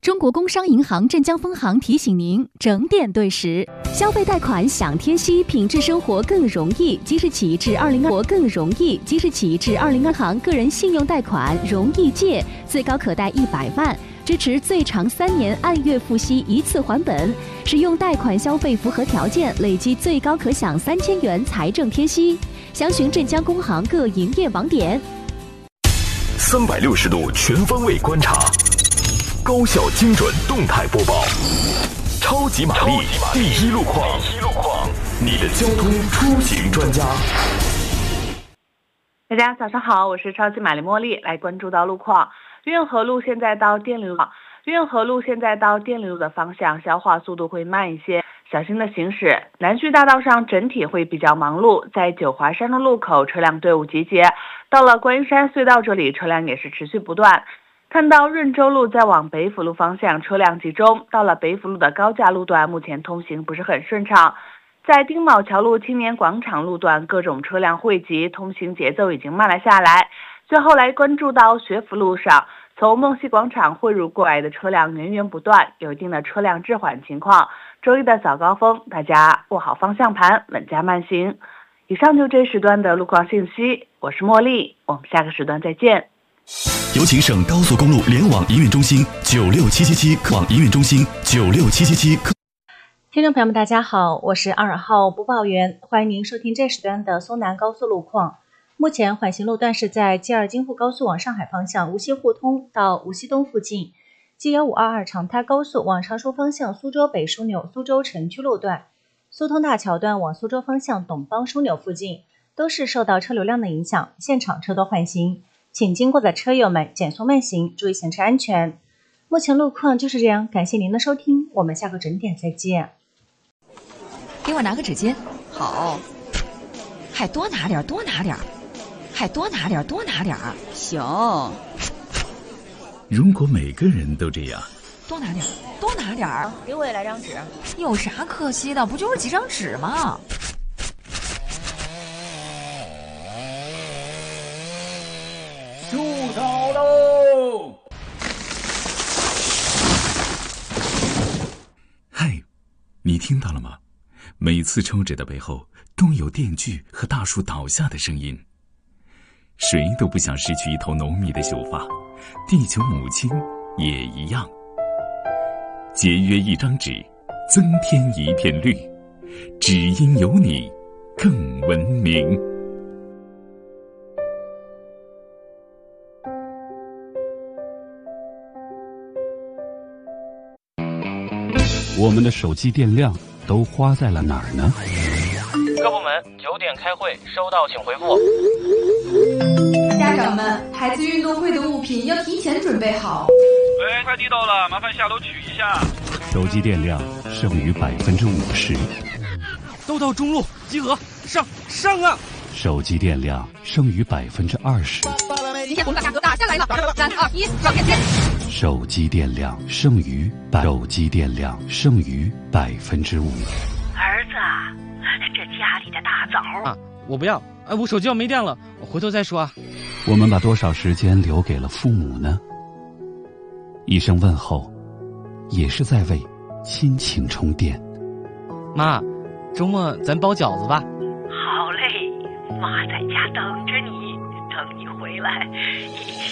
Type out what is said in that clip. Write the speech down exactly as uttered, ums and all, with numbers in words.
中国工商银行镇江分行提醒您：整点对时，消费贷款享贴息，品质生活更容易。即日起至二零二活更容易。即日起至二零二行个人信用贷款容易借，最高可贷一百万，支持最长三年按月付息一次还本。使用贷款消费符合条件，累计最高可享三千元财政贴息。详询镇江工行各营业网点。 三百六十度全方位观察。高效精准动态播报，超级玛丽第一路况，你的交通出行专家。 大家早上好，我是超级玛丽茉莉，来关注到路况。运河路现在到电力路，运河路现在到电力路的方向，消化速度会慢一些，小心的行驶。南徐大道上整体会比较忙碌，在九华山的路口车辆队伍集结，到了观音山隧道这里车辆也是持续不断。看到润州路在往北辅路方向车辆集中，到了北辅路的高架路段目前通行不是很顺畅。在丁卯桥路青年广场路段各种车辆汇集，通行节奏已经慢了下来。最后来关注到学府路上，从梦溪广场汇入过来的车辆源源不断，有一定的车辆滞缓情况。周一的早高峰，大家握好方向盘，稳驾慢行。以上就这时段的路况信息，我是茉莉，我们下个时段再见。 有请省高速公路联网营运中心九六七七七客网营运中心九六七七七客。 听众朋友们，大家好，我是二号播报员，欢迎您收听这时段的松南高速路况。目前缓行路段是在 G 二 京沪高速往上海方向无锡互通到无锡东附近， G 一五二二 长滩高速往常熟方向苏州北枢纽苏州城区路段，苏通大桥段往苏州方向董邦枢纽附近，都是受到车流量的影响，现场车多缓行，请经过的车友们减速慢行，注意行车安全。目前路况就是这样，感谢您的收听，我们下个整点再见。 给我拿个纸巾。好。还多拿点，多拿点，还多拿点，多拿点。行。 如果每个人都这样， 多拿点，多拿点。 给我也来张纸。 有啥可惜的？不就是几张纸吗？ 住手喽！ 嗨，你听到了吗？每次抽纸的背后都有电锯和大树倒下的声音。谁都不想失去一头浓密的秀发，地球母亲也一样。节约一张纸，增添一片绿，只因有你更文明。 我们的手机电量都花在了哪儿呢？ 各部门九点开会，收到请回复。 家长们，孩子运动会的物品要提前准备好。 喂，快递到了，麻烦下楼取一下。 手机电量剩余百分之五十。 都到中路集合，上上啊！ 手机电量剩余百分之二十。 今天我们把价格打下来了，三二一，要变天。 手机电量剩余百，手机电量剩余百分之五。 儿子，这家里的大枣啊，我不要，哎，我手机要没电了，我回头再说啊。 我们把多少时间留给了父母呢？一声问候，也是在为亲情充电。 妈，周末咱包饺子吧。 好嘞，妈在家等着你，等你回来。